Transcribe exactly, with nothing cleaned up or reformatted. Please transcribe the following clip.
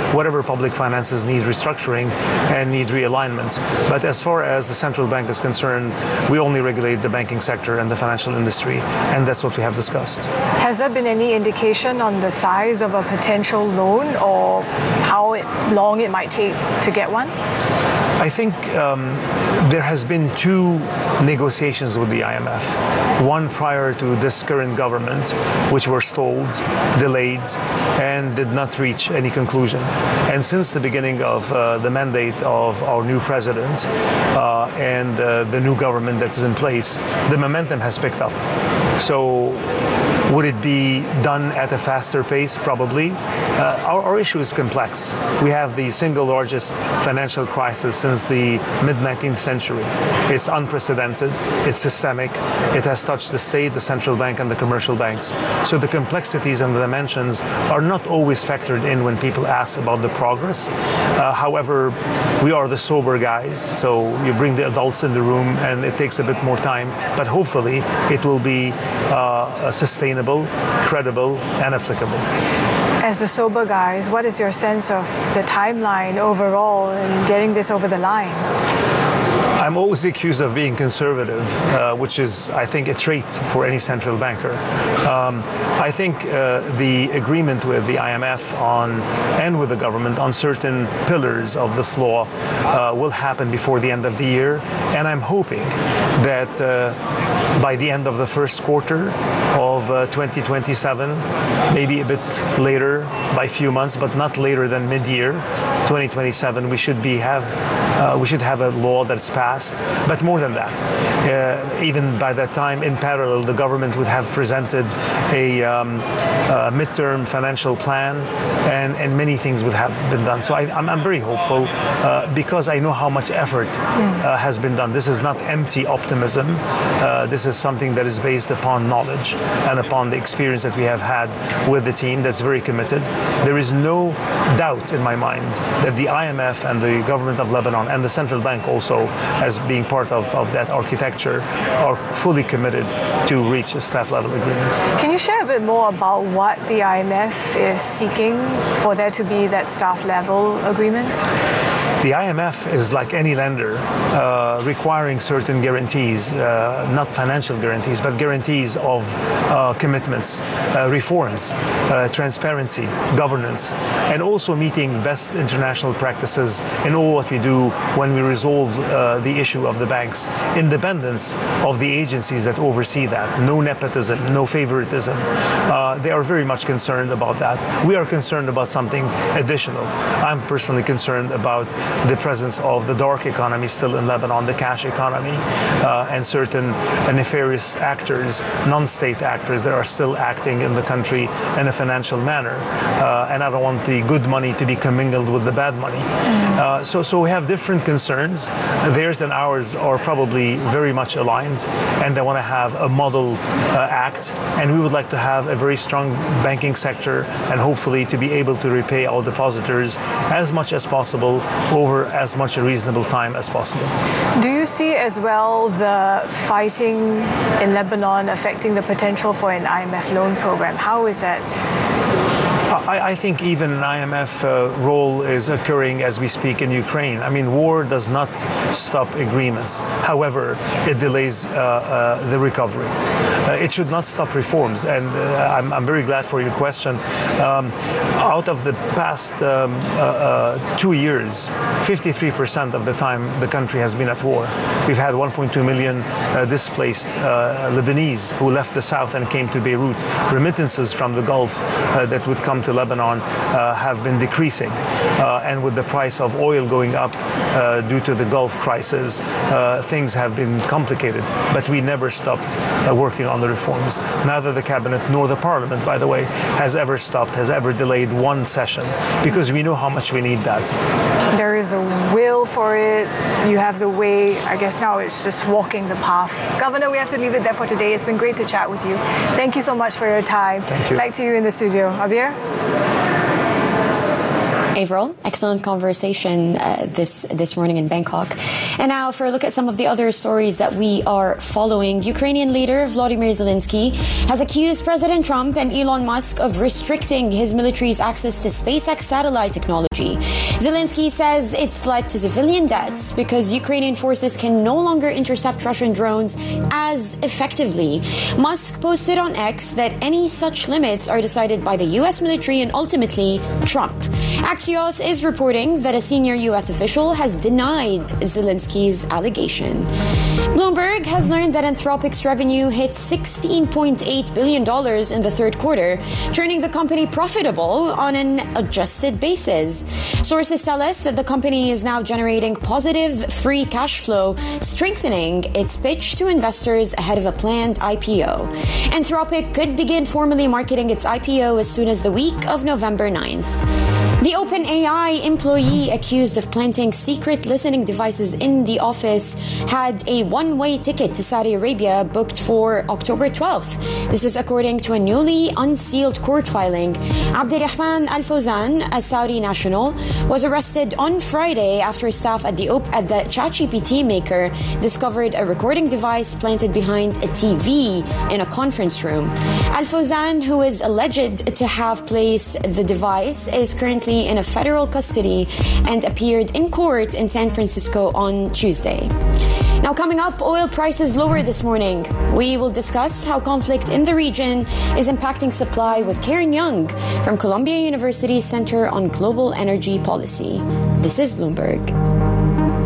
whatever public finances need restructuring and need realignment. But as far as the central bank is concerned, we only regulate the banking sector and the financial industry, and that's what we have discussed. Has there been any indication on the size of a potential loan or how it, long it might take to get one? I think um, there has been two negotiations with the I M F. One prior to this current government, which were stalled, delayed, and did not reach any conclusion. And since the beginning of uh, the mandate of our new president uh, and uh, the new government that is in place, the momentum has picked up. So would it be done at a faster pace? Probably. Uh, our, our issue is complex. We have the single largest financial crisis since the mid nineteenth century. It's unprecedented, it's systemic, it has touched the state, the central bank, and the commercial banks. So the complexities and the dimensions are not always factored in when people ask about the progress. Uh, however, we are the sober guys, so you bring the adults in the room and it takes a bit more time, but hopefully it will be uh, sustainable, credible, and applicable. As the sober guys, what is your sense of the timeline overall in getting this over the line? I'm always accused of being conservative, uh, which is, I think, a trait for any central banker. Um, I think uh, the agreement with the I M F on and with the government on certain pillars of this law uh, will happen before the end of the year, and I'm hoping that uh, by the end of the first quarter of uh, twenty twenty-seven, maybe a bit later by a few months, but not later than mid-year twenty twenty-seven, we should be have uh, we should have a law that's passed. But more than that, uh, even by that time, in parallel, the government would have presented a, um, a midterm financial plan, and, and many things would have been done. So I, I'm, I'm very hopeful uh, because I know how much effort uh, has been done. This is not empty optimism. Uh, this is something that is based upon knowledge and upon the experience that we have had with the team that's very committed. There is no doubt in my mind that the I M F and the government of Lebanon and the central bank also, as being part of, of that architecture, are fully committed to reach a staff level agreement. Can you share a bit more about what the I M F is seeking for there to be that staff level agreement? The I M F is like any lender, uh, requiring certain guarantees, uh, not financial guarantees, but guarantees of uh, commitments, uh, reforms, uh, transparency, governance, and also meeting best international practices in all what we do when we resolve uh, the issue of the banks. Independence of the agencies that oversee that. No nepotism, no favoritism. Uh, they are very much concerned about that. We are concerned about something additional. I'm personally concerned about the presence of the dark economy still in Lebanon, the cash economy, uh, and certain uh, nefarious actors, non-state actors that are still acting in the country in a financial manner. Uh, and I don't want the good money to be commingled with the bad money. Mm. Uh, so, so we have different concerns. Theirs and ours are probably very much aligned, and they want to have a model uh, act. And we would like to have a very strong banking sector, and hopefully to be able to repay our depositors as much as possible over as much a reasonable time as possible. Do you see as well the fighting in Lebanon affecting the potential for an I M F loan program? How is that? I, I think even an I M F uh, role is occurring as we speak in Ukraine. I mean, war does not stop agreements. However, it delays uh, uh, the recovery. Uh, it should not stop reforms. And uh, I'm, I'm very glad for your question. Um, out of the past um, uh, uh, two years, fifty-three percent of the time the country has been at war. We've had one point two million uh, displaced uh, Lebanese who left the south and came to Beirut. Remittances from the Gulf uh, that would come to Lebanon uh, have been decreasing. Uh, and with the price of oil going up uh, due to the Gulf crisis, uh, things have been complicated. But we never stopped uh, working on the reforms. Neither the cabinet nor the parliament, by the way, has ever stopped, has ever delayed one session, because we know how much we need that. There is a will for it. You have the way. I guess now it's just walking the path. Governor, we have to leave it there for today. It's been great to chat with you. Thank you so much for your time. Thank you. Back to you in the studio. Abir? Avril, excellent conversation uh, this this morning in Bangkok. And now for a look at some of the other stories that we are following. Ukrainian leader Volodymyr Zelensky has accused President Trump and Elon Musk of restricting his military's access to SpaceX satellite technology. Zelensky says it's led to civilian deaths because Ukrainian forces can no longer intercept Russian drones as effectively. Musk posted on X that any such limits are decided by the U S military and ultimately Trump. Axios is reporting that a senior U S official has denied Zelensky's allegation. Bloomberg has learned that Anthropic's revenue hit sixteen point eight billion dollars in the third quarter, turning the company profitable on an adjusted basis. Sources tell us that the company is now generating positive free cash flow, strengthening its pitch to investors ahead of a planned I P O. Anthropic could begin formally marketing its I P O as soon as the week of November ninth. The OpenAI employee accused of planting secret listening devices in the office had a one-way ticket to Saudi Arabia booked for October twelfth. This is according to a newly unsealed court filing. Abdirrahman Al Fawzan, a Saudi national, was arrested on Friday after staff at the, op- at the ChatGPT maker discovered a recording device planted behind a T V in a conference room. Al Fawzan, who is alleged to have placed the device, is currently in a federal custody and appeared in court in San Francisco on Tuesday. Now, coming up, oil prices lower this morning. We will discuss how conflict in the region is impacting supply with Karen Young from Columbia University Center on Global Energy Policy. This is Bloomberg.